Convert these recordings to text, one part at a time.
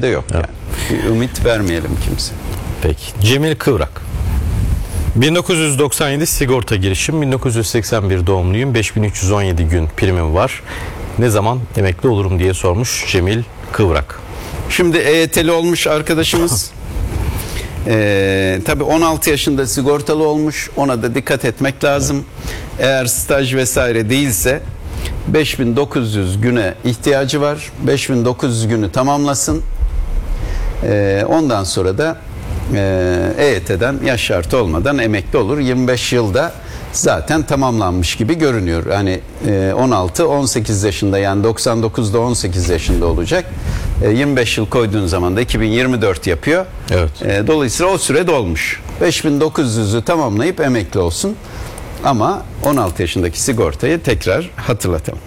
de yok Evet. yani. Bir ümit vermeyelim kimse. Peki. Cemil Kıvrak. 1997 sigorta girişim, 1981 doğumluyum, 5317 gün primim var. Ne zaman emekli olurum diye sormuş Cemil Kıvrak. Şimdi EYT'li olmuş arkadaşımız. Tabii 16 yaşında sigortalı olmuş. Ona da dikkat etmek lazım. Eğer staj vesaire değilse 5900 güne ihtiyacı var. 5900 günü tamamlasın. Ondan sonra da EYT'den yaş şartı olmadan emekli olur. 25 yılda zaten tamamlanmış gibi görünüyor. Hani 16-18 yaşında, yani 99'da 18 yaşında olacak. 25 yıl koyduğun zaman da 2024 yapıyor. Evet. Dolayısıyla o süre dolmuş. 5900'ü tamamlayıp emekli olsun. Ama 16 yaşındaki sigortayı tekrar hatırlatalım.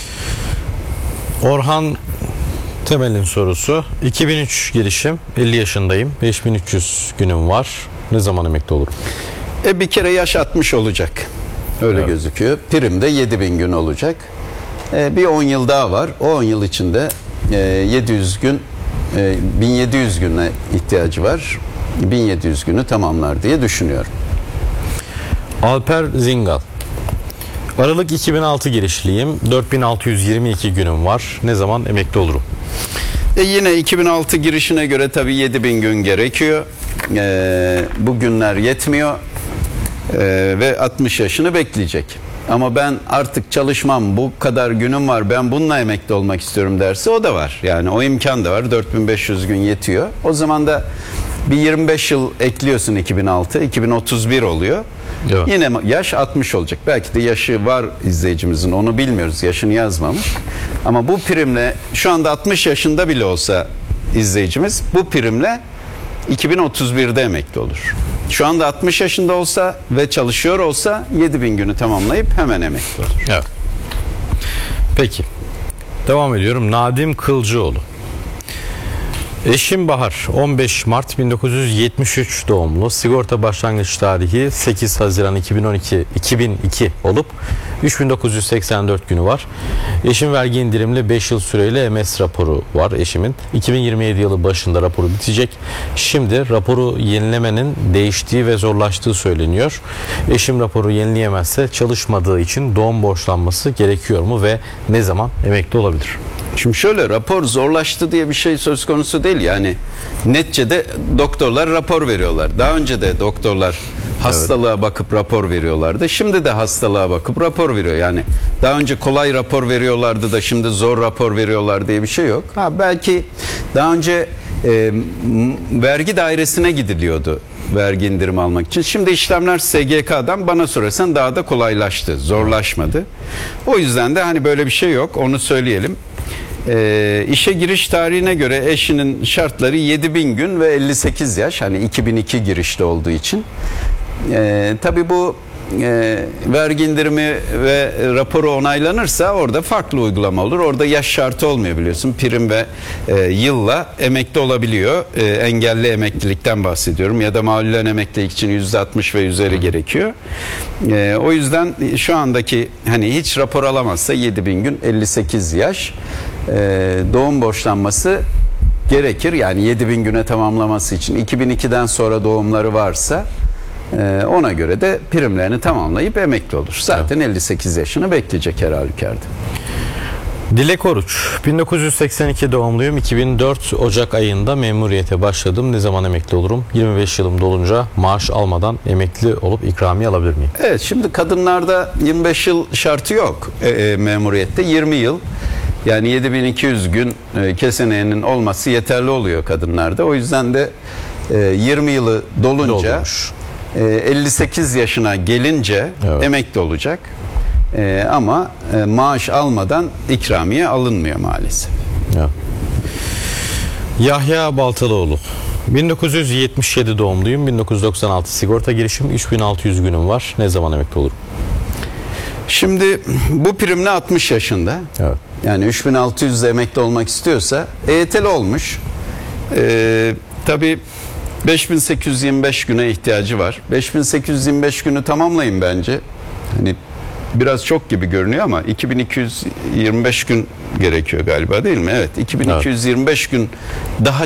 Orhan Temel'in sorusu. 2003 girişim, 50 yaşındayım, 5300 günüm var. Ne zaman emekli olurum? Bir kere yaş 60 olacak. Öyle Evet. gözüküyor. Prim de 7000 gün olacak. Bir 10 yıl daha var. O 10 yıl içinde 700 gün 1700 güne ihtiyacı var. 1700 günü tamamlar diye düşünüyorum. Alper Zingal. Aralık 2006 girişliyim, 4622 günüm var. Ne zaman emekli olurum? Yine 2006 girişine göre tabii 7000 gün gerekiyor. Bu günler yetmiyor. Ve 60 yaşını bekleyecek. Ama ben artık çalışmam, bu kadar günüm var, ben bununla emekli olmak istiyorum derse o da var. Yani o imkan da var. 4500 gün yetiyor. O zaman da bir 25 yıl ekliyorsun 2006, 2031 oluyor. Evet. Yine yaş 60 olacak. Belki de yaşı var izleyicimizin, onu bilmiyoruz. Yaşını yazmamış. Ama bu primle şu anda 60 yaşında bile olsa izleyicimiz bu primle 2031'de emekli olur. Şu anda 60 yaşında olsa ve çalışıyor olsa 7000 günü tamamlayıp hemen emekli olur. Evet. Peki. Devam ediyorum. Nadim Kılcıoğlu. Eşim Bahar, 15 Mart 1973 doğumlu. Sigorta başlangıç tarihi 8 Haziran 2002 olup 3984 günü var. Eşim vergi indirimli 5 yıl süreyle MS raporu var eşimin. 2027 yılı başında raporu bitecek. Şimdi raporu yenilemenin değiştiği ve zorlaştığı söyleniyor. Eşim raporu yenileyemezse çalışmadığı için doğum borçlanması gerekiyor mu ve ne zaman emekli olabilir? Şimdi şöyle, rapor zorlaştı diye bir şey söz konusu değil. Yani neticede doktorlar rapor veriyorlar. Daha önce de doktorlar hastalığa bakıp rapor veriyorlardı. Şimdi de hastalığa bakıp rapor veriyor. Yani daha önce kolay rapor veriyorlardı da şimdi zor rapor veriyorlar diye bir şey yok. Belki daha önce vergi dairesine gidiliyordu vergi indirimi almak için. Şimdi işlemler SGK'dan bana sorarsan daha da kolaylaştı, zorlaşmadı. O yüzden de hani böyle bir şey yok, onu söyleyelim. İşe giriş tarihine göre eşinin şartları 7000 gün ve 58 yaş, hani 2002 girişli olduğu için. Tabii bu vergi indirimi ve raporu onaylanırsa orada farklı uygulama olur. Orada yaş şartı olmuyor, biliyorsun. Prim ve yılla emekli olabiliyor. Engelli emeklilikten bahsediyorum. Ya da mağlulen emeklilik için %60 ve üzeri gerekiyor. O yüzden şu andaki hani hiç rapor alamazsa 7000 gün 58 yaş doğum borçlanması gerekir. Yani 7000 güne tamamlaması için 2002'den sonra doğumları varsa ona göre de primlerini tamamlayıp emekli olur. Zaten 58 yaşını bekleyecek her halükarda. Dilek Oruç, 1982 doğumluyum. 2004 Ocak ayında memuriyete başladım. Ne zaman emekli olurum? 25 yılım dolunca maaş almadan emekli olup ikramiye alabilir miyim? Evet, şimdi kadınlarda 25 yıl şartı yok memuriyette. 20 yıl, yani 7200 gün keseneğinin olması yeterli oluyor kadınlarda. O yüzden de 20 yılı dolunca Doldurmuş. 58 yaşına gelince Evet. emekli olacak. Ama maaş almadan ikramiye alınmıyor maalesef. Ya. Yahya Baltalıoğlu, 1977 doğumluyum. 1996 sigorta girişim, 3600 günüm var. Ne zaman emekli olurum? Şimdi bu primle 60 yaşında. Evet. Yani 3600 emekli olmak istiyorsa EYT'li olmuş. Tabii 5825 güne ihtiyacı var. 5825 günü tamamlayın bence. Hani biraz çok gibi görünüyor ama 2225 gün gerekiyor galiba, değil mi? Evet, 2225 gün daha